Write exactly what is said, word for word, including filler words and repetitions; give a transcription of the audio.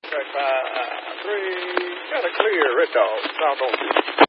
Check five, three, got a clear, Red Dog, south on